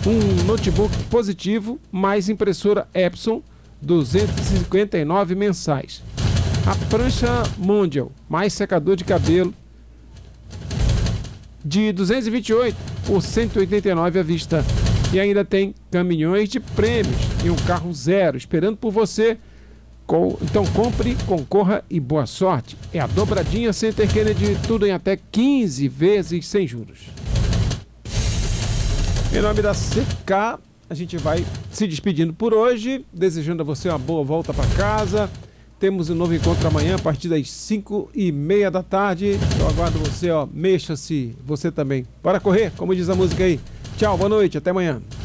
Um notebook positivo mais impressora Epson, 259 mensais. A prancha Mondial mais secador de cabelo de 228 por 189 à vista. E ainda tem caminhões de prêmios e um carro zero esperando por você. Então compre, concorra e boa sorte. É a Dobradinha Center Kennedy, tudo em até 15 vezes sem juros. Em nome da CK, a gente vai se despedindo por hoje, desejando a você uma boa volta para casa. Temos um novo encontro amanhã a partir das 5:30 da tarde. Eu aguardo você, mexa-se você também. Bora correr, como diz a música aí. Tchau, boa noite, até amanhã.